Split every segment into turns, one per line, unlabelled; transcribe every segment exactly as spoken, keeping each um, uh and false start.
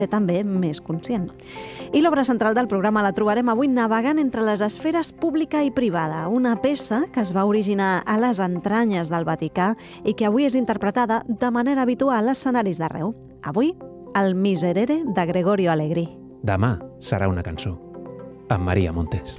també més conscient. I l'obra central del programa la trobarem avui navegant entre les esferes pública i privada, una peça que es va originar a les entranyes del Vaticà i que avui és interpretada de manera habitual a escenaris d'arreu. Avui, el Miserere de Gregorio Allegri.
Demà serà una cançó, amb Maria Montes.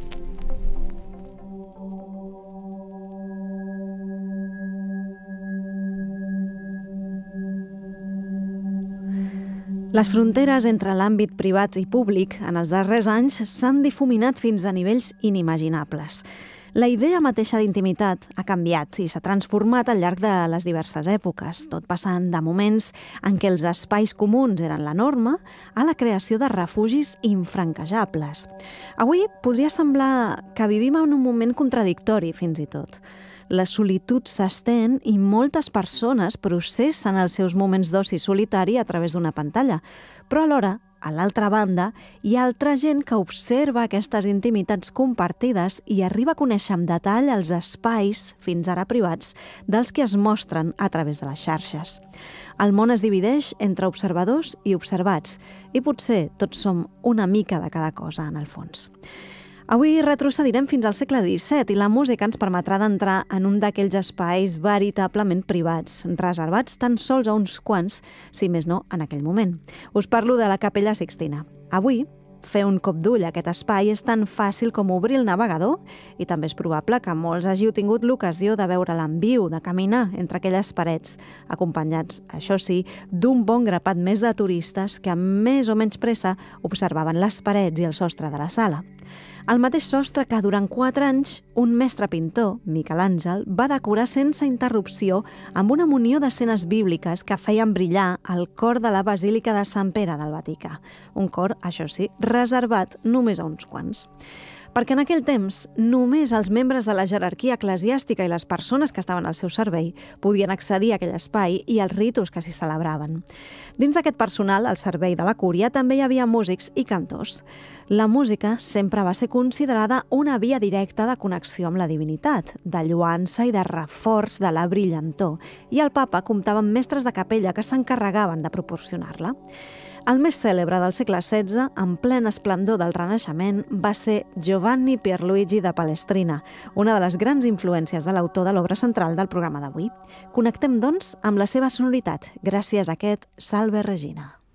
Les fronteres entre l'àmbit privat i públic en els darrers anys s'han difuminat fins a nivells inimaginables. La idea mateixa d'intimitat ha canviat i s'ha transformat al llarg de les diverses èpoques, tot passant de moments en què els espais comuns eren la norma a la creació de refugis infranquejables. Avui podria semblar que vivim en un moment contradictori, fins i tot. La solitud s'estén i moltes persones processen els seus moments d'oci solitari a través d'una pantalla, però alhora, a l'altra banda, hi ha altra gent que observa aquestes intimitats compartides i arriba a conèixer amb detall els espais, fins ara privats, dels que es mostren a través de les xarxes. El món es divideix entre observadors i observats, i potser tots som una mica de cada cosa, en el fons. Avui retrocedirem fins al segle disset i la música ens permetrà d'entrar en un d'aquells espais veritablement privats, reservats tan sols a uns quants, si més no, en aquell moment. Us parlo de la Capella Sixtina. Avui, fer un cop d'ull a aquest espai és tan fàcil com obrir el navegador i també és probable que molts hàgiu tingut l'ocasió de veure-la en viu, de caminar entre aquelles parets, acompanyats, això sí, d'un bon grapat més de turistes que amb més o menys pressa observaven les parets i el sostre de la sala. El mateix sostre que durant quatre anys un mestre pintor, Miquel Àngel, va decorar sense interrupció amb una munió d'escenes bíbliques que feien brillar el cor de la Basílica de Sant Pere del Vaticà. Un cor, això sí, reservat només a uns quants. Perquè en aquell temps només els membres de la jerarquia eclesiàstica i les persones que estaven al seu servei podien accedir a aquell espai i als ritus que s'hi celebraven. Dins d'aquest personal, al servei de la cúria, també hi havia músics i cantors. La música sempre va ser considerada una via directa de connexió amb la divinitat, de lloança i de reforç de la brillantor, i el papa comptava amb mestres de capella que s'encarregaven de proporcionar-la. El més cèlebre del segle setze, en ple esplendor del Renaixement, va ser Giovanni Pierluigi de Palestrina, una de les grans influències de l'autor de l'obra central del programa d'avui. Connectem, doncs, amb la seva sonoritat, gràcies a aquest Salve Regina.